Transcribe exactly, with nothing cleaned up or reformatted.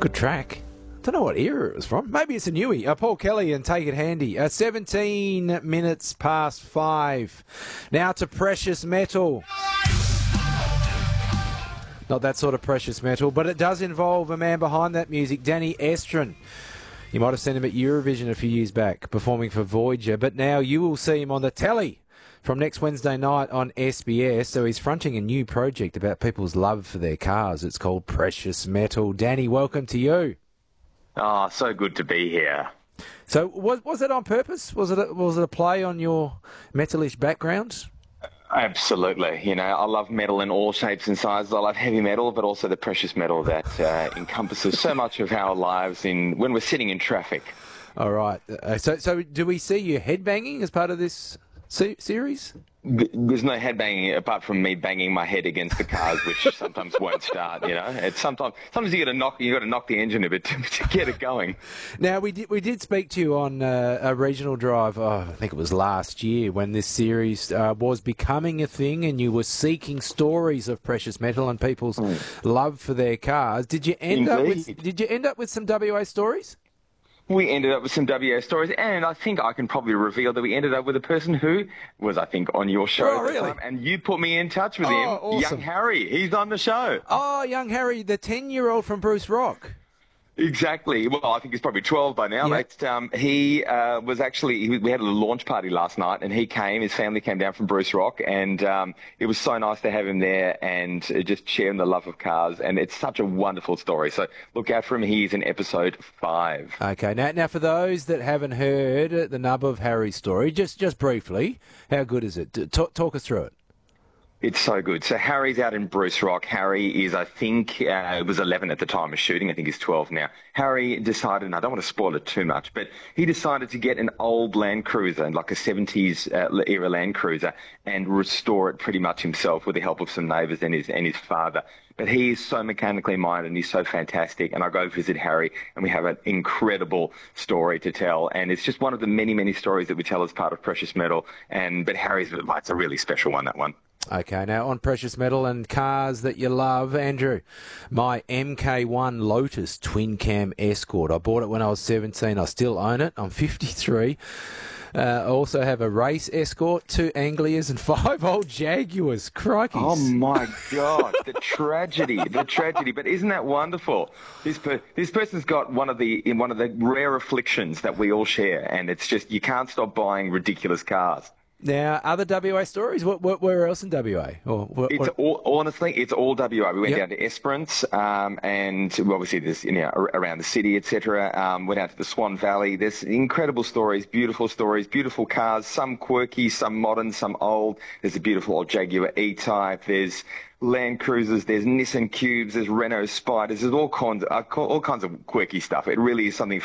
Good track. Don't know what era it was from. Maybe it's a newie. Uh, Paul Kelly and Take It Handy. Uh, seventeen minutes past five. Now to Precious Metal. Not that sort of precious metal, but it does involve a man behind that music, Danny Estrin. You might have seen him at Eurovision a few years back, performing for Voyager, but now you will see him on the telly from next Wednesday night on S B S. So he's fronting a new project about people's love for their cars. It's called Precious Metal. Danny, welcome to you. Oh, so good to be here. So was was it on purpose? Was it a, was it a play on your metalish background? Absolutely. You know, I love metal in all shapes and sizes. I love heavy metal, but also the precious metal that uh, encompasses so much of our lives in when we're sitting in traffic. All right. Uh, so so do we see you headbanging as part of this se- series? There's no headbanging apart from me banging my head against the cars, which sometimes won't start. You know, it's sometimes sometimes you got to knock you got to knock the engine a bit to, to get it going. Now we did we did speak to you on uh, a regional drive. Oh, I think it was last year when this series uh, was becoming a thing, and you were seeking stories of precious metal and people's mm. love for their cars. Did you end Indeed. up with Did you end up with some W A stories? We ended up with some W A stories, and I think I can probably reveal that we ended up with a person who was, I think, on your show oh, at the really? time, and you put me in touch with oh, him, awesome. Young Harry. He's on the show. Oh, Young Harry, the ten-year-old from Bruce Rock. Exactly. Well, I think he's probably twelve by now. Yep. But, um, he uh, was actually, we had a launch party last night, and he came, his family came down from Bruce Rock, and um, it was so nice to have him there and just sharing the love of cars. And it's such a wonderful story. So look out for him. He's in episode five. Okay. Now, now for those that haven't heard the nub of Harry's story, just just briefly, how good is it? Talk, talk us through it. It's so good. So Harry's out in Bruce Rock. Harry is, I think, uh, it was eleven at the time of shooting. I think he's twelve now. Harry decided, and I don't want to spoil it too much, but he decided to get an old Land Cruiser, like a seventies uh, era Land Cruiser, and restore it pretty much himself with the help of some neighbours and his and his father. But he is so mechanically minded and he's so fantastic. And I go visit Harry and we have an incredible story to tell. And it's just one of the many, many stories that we tell as part of Precious Metal. And but Harry's, it's a really special one, that one. Okay, now on Precious Metal and cars that you love, Andrew, my M K one Lotus twin cam Escort. I bought it when I was seventeen. I still own it. I'm fifty-three. Uh, I also have a race Escort, two Anglias, and five old Jaguars. Crikey. Oh, my God. The tragedy. The tragedy. But isn't that wonderful? This per- this person's got one of the in one of the rare afflictions that we all share, and it's just you can't stop buying ridiculous cars. Now, other W A stories? What, what, where else in W A? Or what, it's what? all, honestly, it's all W A. We went yep. down to Esperance, um, and obviously there's, you know, around the city, et cetera. Um, went out to the Swan Valley. There's incredible stories, beautiful stories, beautiful cars, some quirky, some modern, some old. There's a beautiful old Jaguar E-Type. There's Land Cruisers, there's Nissan Cubes, there's Renault Spiders. There's all kinds, of, all kinds of quirky stuff. It really is something